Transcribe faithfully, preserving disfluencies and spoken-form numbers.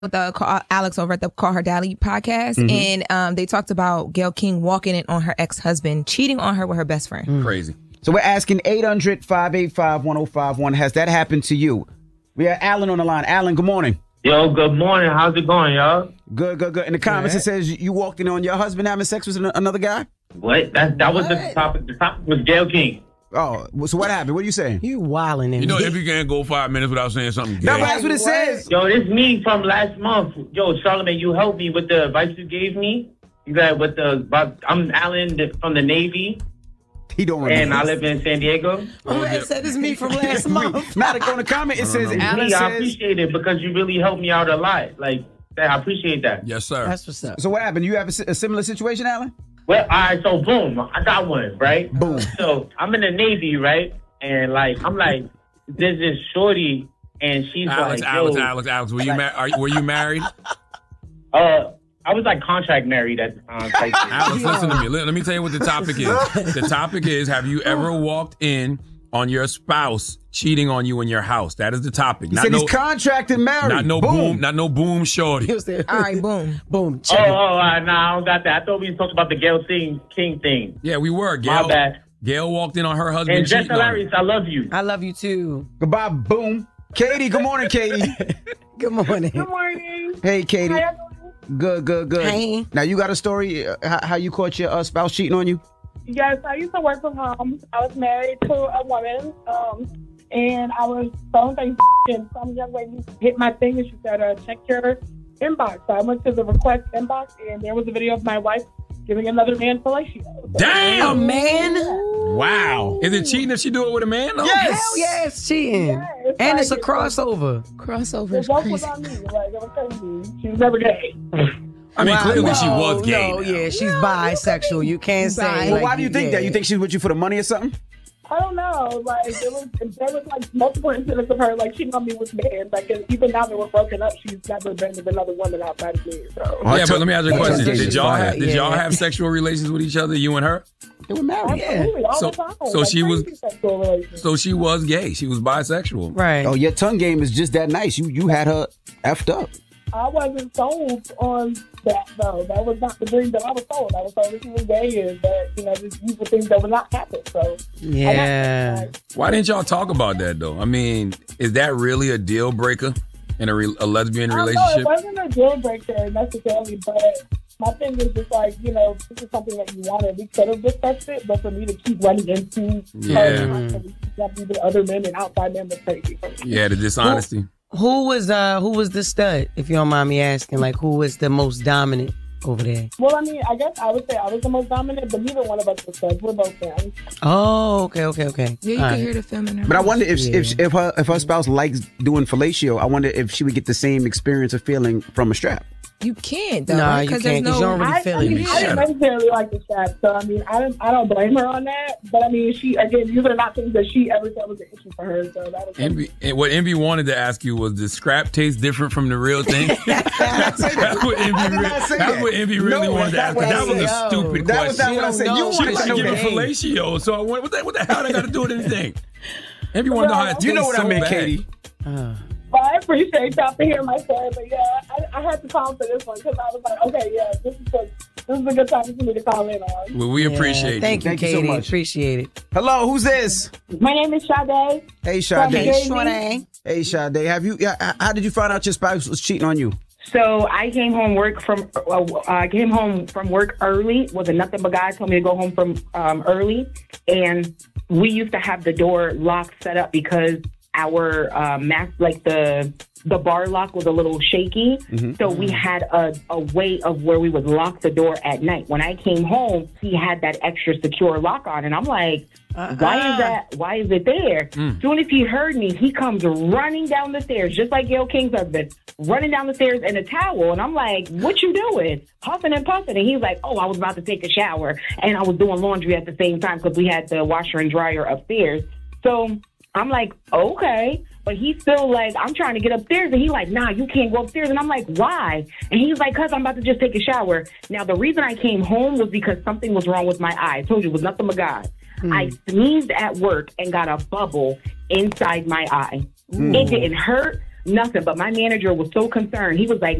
with the uh, Alex over at the Call Her Daddy podcast, mm-hmm. and um, they talked about Gayle King walking in on her ex-husband, cheating on her with her best friend. Mm. Crazy. So we're asking eight hundred, five eight five, one oh five one. Has that happened to you? We have Alan on the line. Alan, good morning. Yo, good morning. How's it going, y'all? Good, good, good. In the comments, yeah. It says you walked in on your husband having sex with another guy? What? That that was what? the topic. The topic was Gayle King. Oh, so what happened? What are you saying? You wilding. You know, if you can't go five minutes without saying something gay. No, but that's what it says. Yo, this me from last month. Yo, Charlamagne, you helped me with the advice you gave me. You got with the. I'm Alan from the Navy. He don't remember. And I live in San Diego. Oh, that said it's me from last month. Not on the comment. It says Alan me, says. I appreciate it because you really helped me out a lot. Like, I appreciate that. Yes, sir. That's what's up. So what happened? You have a, a similar situation, Alan? Well, all right. So boom, I got one. Right. Boom. So I'm in the Navy, right? And like, I'm like, there's this shorty, and she's Alex, like, Alex, Yo, Alex, Alex, were you like, ma- are, were you married? Uh, I was like contract married at the time. Like, Alex, listen to me. Let, let me tell you what the topic is. The topic is: have you ever walked in on your spouse cheating on you in your house? That is the topic. He not said no, he's contracted married. Not no boom. boom. Not no boom shorty. All right, boom. Boom. Oh, oh, all right, nah, I don't got that. I thought we talked about the Gayle King King thing. Yeah, we were. Gayle, My bad. Gayle walked in on her husband And Jess cheating on her. Hilarious, I love you. I love you too. Goodbye, boom. Katie, good morning, Katie. Good morning. Good morning. Hey, Katie. Hi, Good, good, good. Hey. Now, you got a story uh, how, how you caught your uh, spouse cheating on you? Yes, I used to work from home. I was married to a woman, um, and I was phone things, and some young lady hit my thing, and she said, uh, check your inbox. So I went to the request inbox, and there was a video of my wife giving another man fellatio. So, Damn, man. Wow. Is it cheating if she do it with a man, though? Yes. Hell yeah, it's cheating. Yeah, it's and like, it's a crossover. Crossover The is joke crazy. was on me. Like, it was crazy. She was never gay. I mean, Wow. clearly she No, was gay. No, now. yeah, she's bisexual. You can't say. Bi. Well, like, why do you think yeah. that? You think she's with you for the money or something? I don't know. Like, there was, there was like multiple incidents of her like cheating on me with men. Like, and even now that we're broken up, she's never been with another woman outside of me. So. Oh, Yeah, but let me ask you a Yeah, question. yeah, Did y'all yeah. have, did y'all Yeah. have sexual relations with each other, you and her? They were married. Absolutely, all So- the time. so Like, she was- crazy sexual relations. So she was gay. She was bisexual. Right. Oh, your tongue game is just that nice. You you had her effed up. I wasn't sold on that, though. That was not the dream that I was sold. I was told that she was gay and that, you know, just, these were things that would not happen. So, Yeah. I got, like, Why didn't y'all talk about that, though? I mean, is that really a deal breaker in a, re- a lesbian I don't know, relationship? it wasn't a deal breaker necessarily, but my thing is just like, you know, this is something that you wanted. We could have discussed it, but for me to keep running into Yeah. her constantly jumping with other men and outside men was crazy for me. Yeah, the dishonesty. Who was uh who was the stud, if you don't mind me asking? Like, who was the most dominant over there? Well, I mean, I guess I would say I was the most dominant, but neither one of us was studs. We're both fans. Oh, okay, okay, okay. Yeah, you All can right. hear the film in her But I voice. wonder if Yeah. if if her if her spouse likes doing fellatio, I wonder if she would get the same experience or feeling from a strap. You can't, though. Nah, right? you 'Cause can't, there's 'cause you no- don't really I, feel I, it. mean, I didn't necessarily like the strap, so I mean, I don't, I don't blame her on that. But I mean, she again, these are not things that she ever said was an issue for her. So that was Envy, and what Envy wanted to ask you was, does scrap taste different from the real thing? that's, that's what Envy, I did re- not say that's that. what Envy really No, wanted to that's ask. not what That I was a said. stupid That was question. not what I said. She You don't She want was to like, know give the me fellatio. So I went, what the, what the hell I got to do with anything? Envy wanted to know how it tastes You know what so I meant, bad. Katie. Uh, But I appreciate y'all for hearing my story. But yeah, I, I had to call for this one because I was like, okay, yeah, this is a, this is a good time for me to call in on. Well, we yeah, appreciate Thank you. you, Thank you so Katie. much. Appreciate it. Hello, who's this? My name is Sade. Hey, Sade. Hey, Hey, Sade. hey Sade. Have you? Yeah, how did you find out your spouse was cheating on you? So I came home work from uh, I came home from work early. Was a nothing but guy told me to go home from um, early, and we used to have the door lock set up because our uh, mask, like the the bar lock, was a little shaky. Mm-hmm. So we had a, a way of where we would lock the door at night. When I came home, he had that extra secure lock on, and I'm like, Uh-uh. why is that? Why is it there? Mm. Soon as he heard me, he comes running down the stairs, just like Gayle King's husband, running down the stairs in a towel. And I'm like, what you doing? Huffing and puffing. And he's like, oh, I was about to take a shower. And I was doing laundry at the same time because we had the washer and dryer upstairs. So I'm like, okay. But he's still like, I'm trying to get upstairs. And he's like, nah, you can't go upstairs. And I'm like, why? And he's like, because I'm about to just take a shower. Now, the reason I came home was because something was wrong with my eye. I told you it was nothing but God. Mm. I sneezed at work and got a bubble inside my eye. Mm. It didn't hurt, nothing. But my manager was so concerned. He was like,